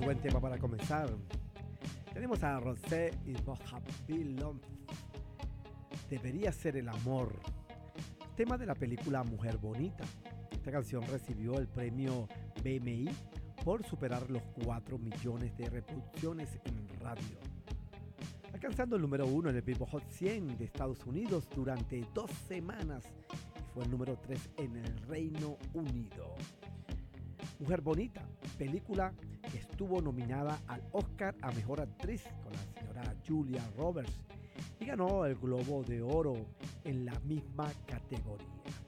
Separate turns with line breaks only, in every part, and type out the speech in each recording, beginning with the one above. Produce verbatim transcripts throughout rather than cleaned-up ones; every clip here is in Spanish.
buen tema para comenzar. Tenemos a Rosé y Mojabilon. Debería ser el amor. Tema de la película Mujer Bonita. Esta canción recibió el premio B M I por superar los cuatro millones de reproducciones en radio, alcanzando el número uno en el Billboard Hot cien de Estados Unidos durante dos semanas y fue el número tres en el Reino Unido. Mujer Bonita, película que estuvo nominada al Oscar a Mejor Actriz con la señora Julia Roberts y ganó el Globo de Oro en la misma categoría.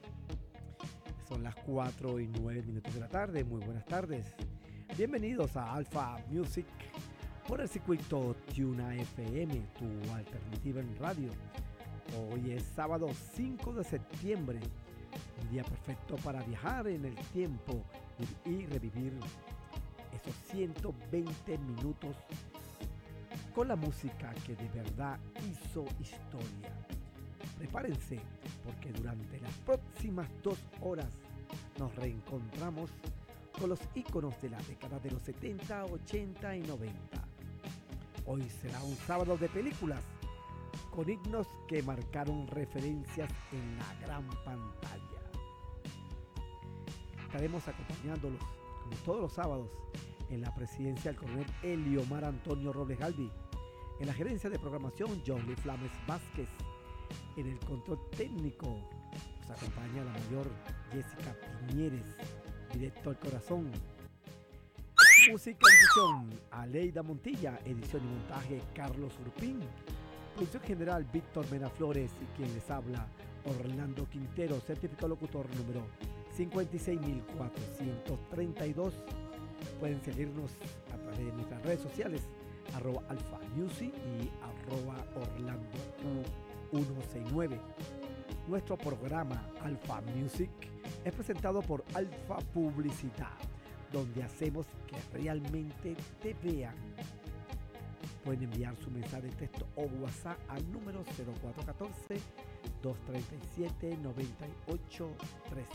Son las cuatro y nueve minutos de la tarde. Muy buenas tardes. Bienvenidos a Alpha Music por el circuito Tuna F M, tu alternativa en radio. Hoy es sábado cinco de septiembre, un día perfecto para viajar en el tiempo y, y revivir esos ciento veinte minutos con la música que de verdad hizo historia. Prepárense porque durante las próximas dos horas nos reencontramos con los íconos de la década de los setenta, ochenta y noventa. Hoy será un sábado de películas con himnos que marcaron referencias en la gran pantalla. Estaremos acompañándolos, como todos los sábados, en la presidencia del coronel Eliomar Antonio Robles Galvi, en la gerencia de programación John Lee Flames Vázquez, en el control técnico nos acompaña la mayor Jessica Piñeres, directo al corazón. Musicalización Aleida Montilla, edición y montaje Carlos Urpín, producción general Víctor Mena Flores y quien les habla Orlando Quintero, certificado locutor número cincuenta y seis mil cuatrocientos treinta y dos. Pueden seguirnos a través de nuestras redes sociales arroba Alpha Music y arroba Orlando ciento sesenta y nueve. Nuestro programa Alpha Music es presentado por Alpha Publicidad, donde hacemos que realmente te vean. Pueden enviar su mensaje de texto o WhatsApp al número cero cuatro uno cuatro, dos tres siete, nueve ocho uno tres.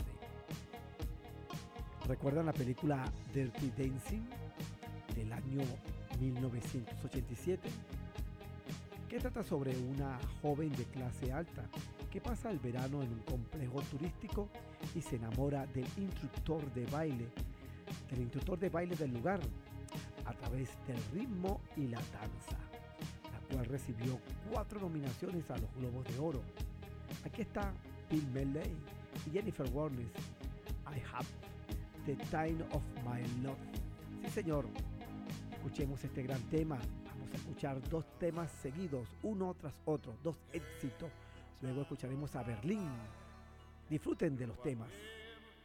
¿Recuerdan la película Dirty Dancing del año mil novecientos ochenta y siete? Que trata sobre una joven de clase alta que pasa el verano en un complejo turístico y se enamora del instructor de baile, del instructor de baile del lugar, a través del ritmo y la danza, la cual recibió cuatro nominaciones a los Globos de Oro. Aquí está Bill Medley y Jennifer Warnes, I Have the Time of My Love. Sí, señor, escuchemos este gran tema. Vamos a escuchar dos temas seguidos, uno tras otro, dos éxitos. Luego escucharemos a Berlín. Disfruten de los temas.